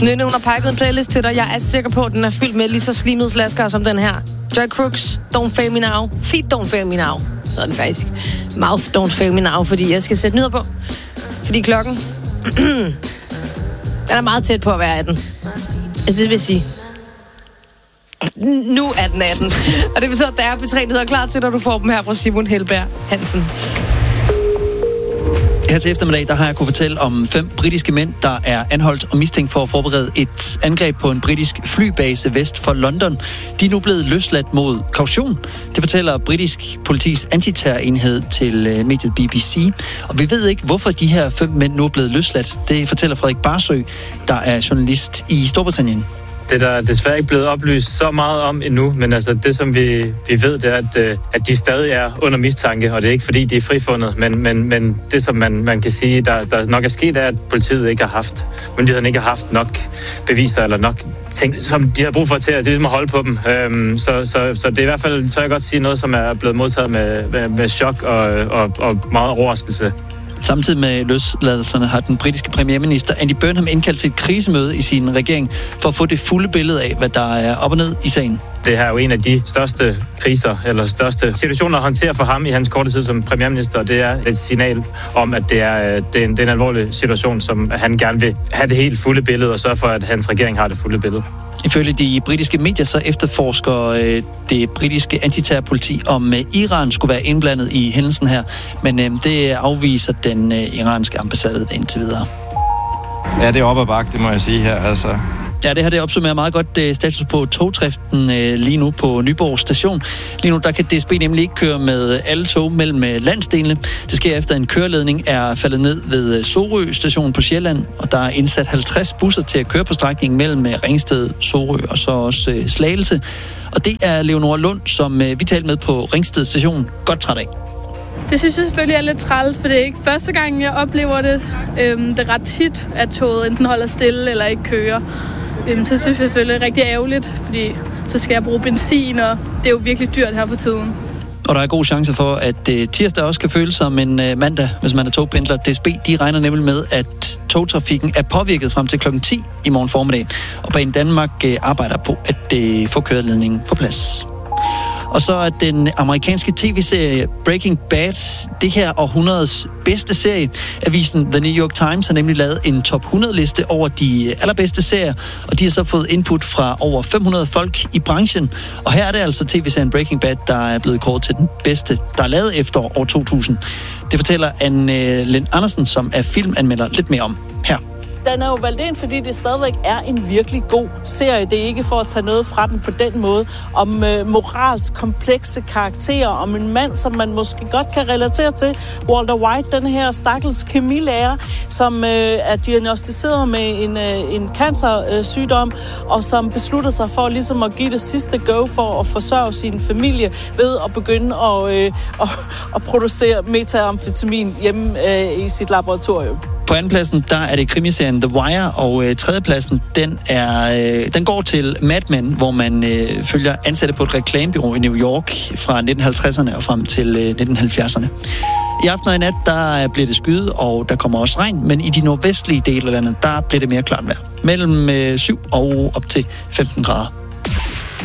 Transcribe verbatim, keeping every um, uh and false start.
Nynne, hun har pakket en playlist til dig. Jeg er sikker på, at den er fyldt med lige så slimede slasker som den her. Joy Crooks, Don't Fail Me Now. Feet Don't Fail Me Now. Så er den faktisk. Mouth Don't Fail Me Now, fordi jeg skal sætte nyheder på. Fordi klokken... den er meget tæt på at være atten. Altså, det vil sige... Nu er den atten. Og det betyder, at der er P tre nyheder klar til, når du får dem her fra Simon Helberg Hansen. Her til eftermiddag, der har jeg kunne fortælle om fem britiske mænd, der er anholdt og mistænkt for at forberede et angreb på en britisk flybase vest for London. De er nu blevet løsladt mod kaution. Det fortæller britisk politis antiterrorenhed til mediet B B C. Og vi ved ikke, hvorfor de her fem mænd nu er blevet løsladt. Det fortæller Frederik Barsø, der er journalist i Storbritannien. Det er der desværre ikke blevet oplyst så meget om endnu, men altså det, som vi, vi ved, det er, at, at de stadig er under mistanke, og det er ikke, fordi de er frifundet, men, men, men det, som man, man kan sige, der, der nok er sket, er, at politiet ikke har haft, myndighederne ikke har haft nok beviser eller nok ting, som de har brug for til at, ligesom at holde på dem. Øhm, så, så, så det er i hvert fald, tør jeg godt sige, noget, som er blevet modtaget med, med, med chok og, og, og meget overraskelse. Samtidig med løsladelserne har den britiske premierminister Andy Burnham indkaldt til et krisemøde i sin regering for at få det fulde billede af, hvad der er op og ned i sagen. Det her er jo en af de største kriser, eller største situationer at håndtere for ham i hans korte tid som premierminister. Det er et signal om, at det er, det er, en, det er en alvorlig situation, som han gerne vil have det helt fulde billede, og sørge for, at hans regering har det fulde billede. Ifølge de britiske medier, så efterforsker øh, det britiske antiterrorpoliti, om øh, Iran skulle være indblandet i hændelsen her. Men øh, det afviser den øh, iranske ambassade indtil videre. Ja, det er op ad bakke, det må jeg sige her, altså. Ja, det her det opsummerer meget godt uh, status på togdriften uh, lige nu på Nyborg station. Lige nu der kan D S B nemlig ikke køre med alle tog mellem uh, landsdelene. Det sker efter en køreledning er faldet ned ved uh, Sorø station på Sjælland, og der er indsat halvtreds busser til at køre på strækningen mellem uh, Ringsted, Sorø og så også uh, Slagelse. Og det er Leonora Lund, som uh, vi talte med på Ringsted station, godt træt af. Det synes jeg selvfølgelig er lidt træls, for det er ikke første gang, jeg oplever det. Øhm, det er ret tit, at toget enten holder stille eller ikke kører. Øhm, så synes jeg selvfølgelig er rigtig ærgerligt, fordi så skal jeg bruge benzin, og det er jo virkelig dyrt her for tiden. Og der er god chance for, at uh, tirsdag også kan føles som en uh, mandag, hvis man er togpendler. D S B de regner nemlig med, at togtrafikken er påvirket frem til klokken ti i morgen formiddag. Og Banen Danmark uh, arbejder på at uh, få køreledningen på plads. Og så er den amerikanske tv-serie Breaking Bad det her århundredes bedste serie. Avisen The New York Times har nemlig lavet en top hundrede-liste over de allerbedste serier, og de har så fået input fra over fem hundrede folk i branchen. Og her er det altså tv-serien Breaking Bad, der er blevet kåret til den bedste, der er lavet efter år to tusind. Det fortæller Anne Lind Andersen, som er filmanmelder, lidt mere om her. Den er jo valgt ind, fordi det stadigvæk er en virkelig god serie. Det er ikke for at tage noget fra den på den måde. Om øh, moralsk komplekse karakterer, om en mand, som man måske godt kan relatere til. Walter White, den her stakkels kemilærer, som øh, er diagnosticeret med en, øh, en cancersygdom, og som beslutter sig for ligesom at give det sidste go for at forsørge sin familie ved at begynde at, øh, at, at producere metamfetamin hjemme øh, i sit laboratorium. På andenpladsen, der er det krimiserien The Wire, og øh, tredjepladsen, den, er, øh, den går til Mad Men, hvor man øh, følger ansatte på et reklamebureau i New York fra nitten halvtredserne og frem til øh, nitten halvfjerdserne. I aften og i nat, der bliver det skyet, og der kommer også regn, men i de nordvestlige dele af landet, der bliver det mere klart vejr. Mellem øh, syv og op til femten grader.